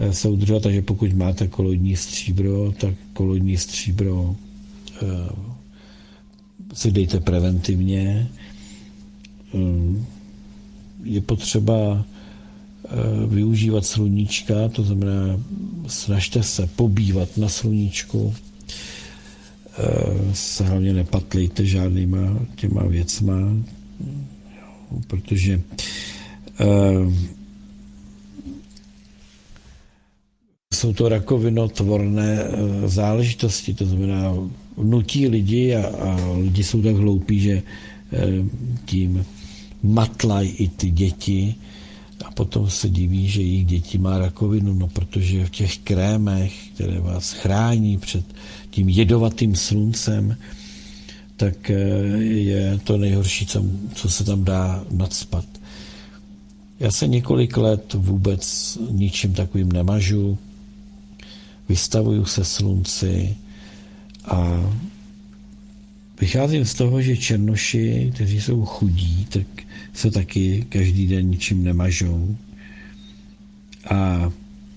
soudržovat, takže pokud máte koloidní stříbro, tak koloidní stříbro si dejte preventivně. Je potřeba využívat sluníčka, to znamená, snažte se pobývat na sluníčku, se hlavně nepatlejte žádnýma těma věcma, protože jsou to rakovinotvorné záležitosti, to znamená, nutí lidi a lidi jsou tak hloupí, že tím matlají i ty děti a potom se diví, že jejich děti má rakovinu, no protože v těch krémech, které vás chrání před tím jedovatým sluncem, tak je to nejhorší, co se tam dá nacpat. Já se několik let vůbec ničím takovým nemažu, vystavuju se slunci a vycházím z toho, že černoši, kteří jsou chudí, tak se taky každý den ničím nemažou a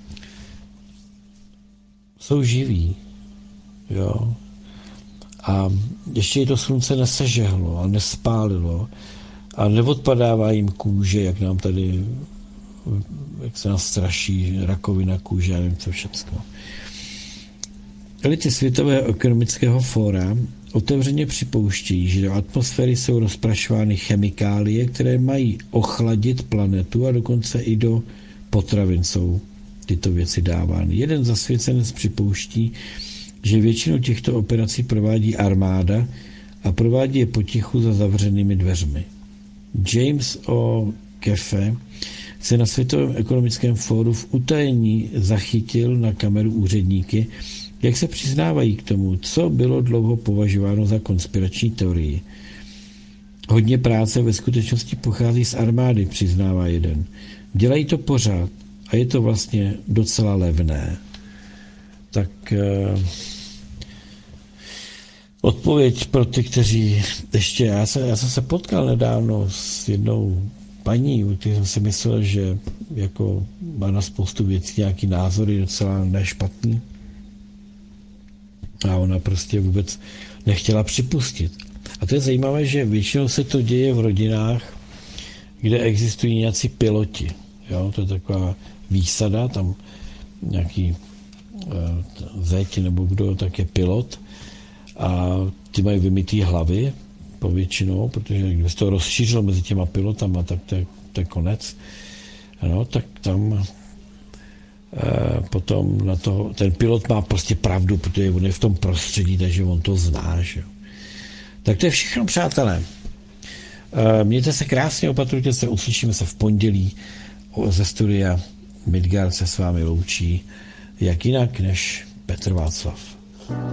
jsou živí, jo. A ještě i to slunce nesežehlo a nespálilo a neodpadává jim kůže, jak nám tady, jak se nás straší rakovina kůže, já nevím co všecko. Elity Světového ekonomického fóra otevřeně připouštějí, že do atmosféry jsou rozprašovány chemikálie, které mají ochladit planetu a dokonce i do potravin jsou tyto věci dávány. Jeden zasvěcenec připouští, že většinu těchto operací provádí armáda a provádí je potichu za zavřenými dveřmi. James O. Kefe se na Světovém ekonomickém fóru v utajení zachytil na kameru úředníky, jak se přiznávají k tomu, co bylo dlouho považováno za konspirační teorii. Hodně práce ve skutečnosti pochází z armády, přiznává jeden. Dělají to pořád a je to vlastně docela levné. Tak odpověď pro ty, kteří ještě, já jsem se potkal nedávno s jednou paní, u které jsem si myslel, že jako má na spoustu věcí nějaký názory docela nešpatný. A ona prostě vůbec nechtěla připustit. A to je zajímavé, že většinou se to děje v rodinách, kde existují nějací piloti. Jo? To je taková výsada, tam nějaký zeď nebo kdo, tak je pilot a ty mají vymytý hlavy povětšinou, protože kdyby se to rozšířilo mezi těma pilotama, tak to je konec. No, tak tam potom na to, ten pilot má prostě pravdu, protože on je v tom prostředí, takže on to zná. Že? Tak to je všechno, přátelé. Mějte se krásně, opatrujte se, uslyšíme se v pondělí ze studia. Midgard se s vámi loučí, jak jinak než Petr Václav.